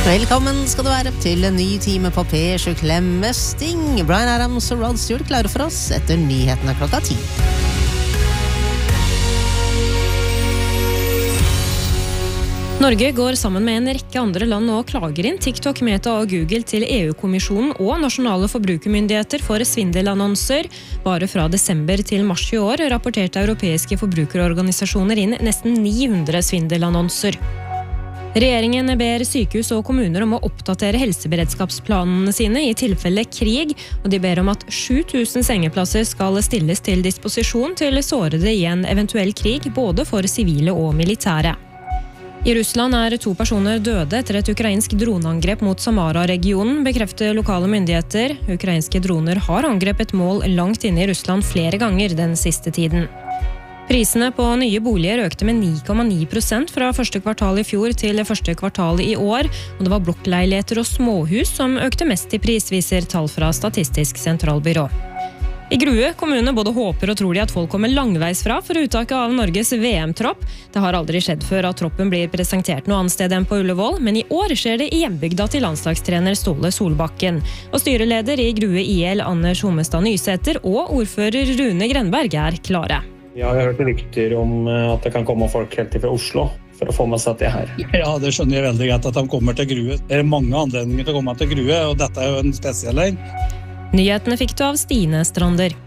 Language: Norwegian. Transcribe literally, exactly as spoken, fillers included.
Velkommen skal du være til en ny time på P sju Klem med Sting. Brian Adams og Rod Stewart klare for oss etter nyhetene klokka ti. Norge går sammen med en rekke andre land og klager inn TikTok, Meta og Google til E U-kommisjonen og nasjonale forbrukermyndigheter for svindelannonser. Bare fra desember til mars i år rapporterte europeiske forbrukerorganisasjoner inn nesten ni hundre svindelannonser. Regjeringen ber sykehus og kommuner om å oppdatere helseberedskapsplanene sine i tilfelle krig, og de ber om at sju tusen sengeplasser skal stilles til disposisjon til sårede i en eventuell krig, både for sivile og militære. I Russland er to personer døde etter et ukrainsk droneangrep mot Samara-regionen, bekrefter lokale myndigheter. Ukrainske droner har angrepet mål langt inne i Russland flere ganger den siste tiden. Prisene på nye boliger økte med ni komma ni prosent fra første kvartal i fjor til første kvartal i år, og det var blokkleiligheter og småhus som økte mest i pris, viser tall fra Statistisk sentralbyrå. I Grue kommune både håper og tror de at folk kommer langveis fra for uttaket av Norges V M-tropp. Det har aldri skjedd før at troppen blir presentert noe annet sted enn på Ullevål, men i år skjer det i hjembygda til landslagstrener Ståle Solbakken. Og styreleder i Grue I L, Anders Homestad Nysæter, og ordfører Rune Grenberg er klare. Ja, jeg har hørt rykter om at det kan komme folk helt fra Oslo for å få med seg det her. Ja, det skjønner jeg veldig godt at de kommer til Grue. Det er mange anledninger til å komme til Grue, og dette er jo en spesiell en. Nyhetene fikk du av Stine Strander.